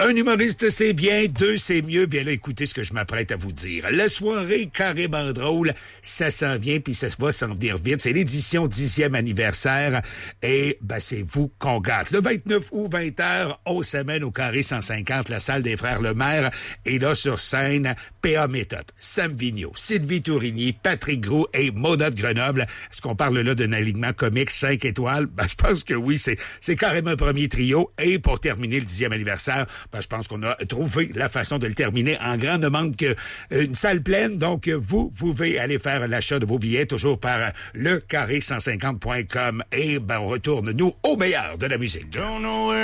Un humoriste, c'est bien. Deux, c'est mieux. Bien là, écoutez ce que je m'apprête à vous dire. La soirée carrément drôle, ça s'en vient, puis ça va s'en venir vite. C'est l'édition 10e anniversaire. Et c'est vous qu'on gâte. Le 29 août, 20h, on s'amène au Carré 150, la salle des Frères Lemaire. Et là, sur scène, P.A. Méthode, Sam Vigneault, Sylvie Tourigny, Patrick Groux et Mona de Grenoble. Est-ce qu'on parle là d'un alignement comique 5 étoiles? Je pense que oui, c'est carrément un premier trio. Et pour terminer le 10e anniversaire, je pense qu'on a trouvé la façon de le terminer en grand. Ne manque qu'une salle pleine. Donc, vous pouvez aller faire l'achat de vos billets toujours par lecarré150.com. Et on retourne, nous, au meilleur de la musique.